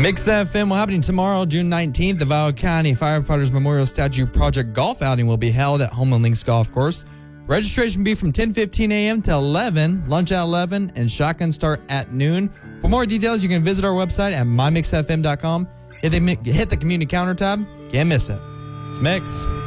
Mix FM will happen tomorrow, June 19th. The Valdo County Firefighters Memorial Statue Project Golf Outing will be held at Homeland Links Golf Course. Registration will be from 10:15 a.m. to 11, lunch at 11, and shotgun start at noon. For more details, you can visit our website at mymixfm.com. Hit the community counter tab. Can't miss it. It's Mix.